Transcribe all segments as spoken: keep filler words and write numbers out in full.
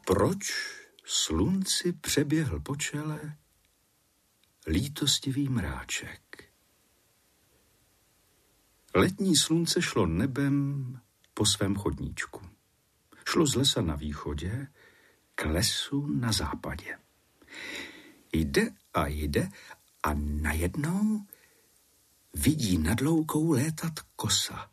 Proč slunci přeběhl po čele lítostivý mráček? Letní slunce šlo nebem po svém chodníčku. Šlo z lesa na východě k lesu na západě. Jde a jde a najednou vidí nad loukou létat kosa.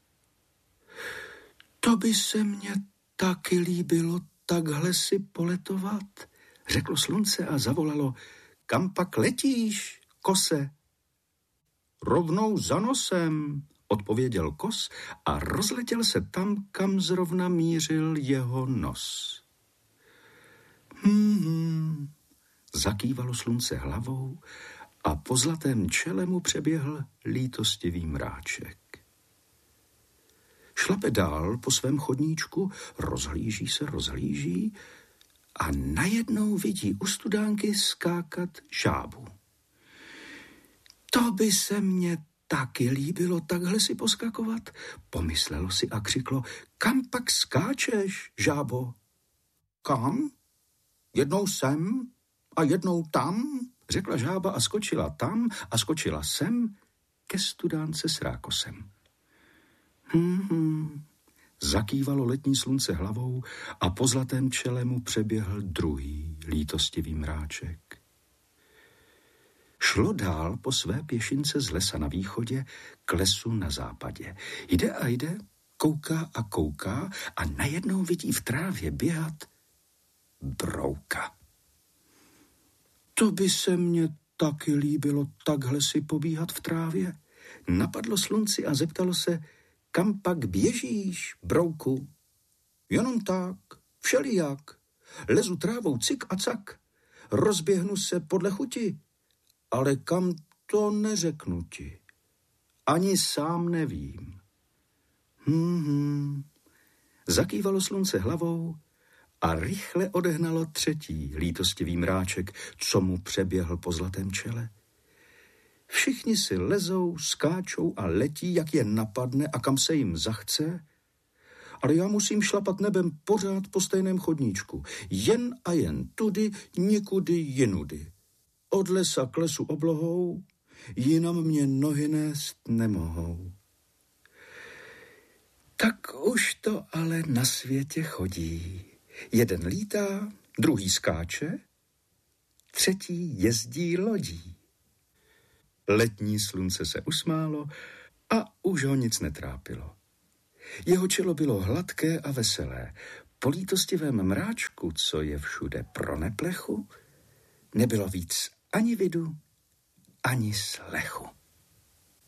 To by se mně taky líbilo takhle si poletovat, řeklo slunce a zavolalo: kam pak letíš, kose? Rovnou za nosem, odpověděl kos a rozletěl se tam, kam zrovna mířil jeho nos. Hmm, zakývalo slunce hlavou a po zlatém čele mu přeběhl lítostivý mráček. Šlape dál po svém chodníčku, rozhlíží se, rozhlíží a najednou vidí u studánky skákat žábu. To by se mně taky líbilo takhle si poskakovat, pomyslelo si a křiklo: kam pak skáčeš, žábo? Kam? Jednou sem a jednou tam, řekla žába a skočila tam a skočila sem ke studánce s rákosem. Hmm, zakývalo letní slunce hlavou a po zlatém čele mu přeběhl druhý lítostivý mráček. Šlo dál po své pěšince z lesa na východě k lesu na západě. Jde a jde, kouká a kouká a najednou vidí v trávě běhat brouka. To by se mně taky líbilo takhle si pobíhat v trávě, napadlo slunci a zeptalo se: kam pak běžíš, brouku? Jenom tak, všelijak. Lezu trávou cik a cak. Rozběhnu se podle chuti, ale kam to neřeknu ti. Ani sám nevím. Hmm, hmm. Zakývalo slunce hlavou a rychle odehnalo třetí lítostivý mráček, co mu přeběhl po zlatém čele. Všichni si lezou, skáčou a letí, jak je napadne a kam se jim zachce, ale já musím šlapat nebem pořád po stejném chodníčku. Jen a jen tudy, nikudy jinudy. Od lesa k lesu oblohou, jinam mě nohy nést nemohou. Tak už to ale na světě chodí. Jeden lítá, druhý skáče, třetí jezdí lodí. Letní slunce se usmálo a už ho nic netrápilo. Jeho čelo bylo hladké a veselé. Po lítostivém mráčku, co je všude pro neplechu, nebylo víc ani vidu, ani slechu.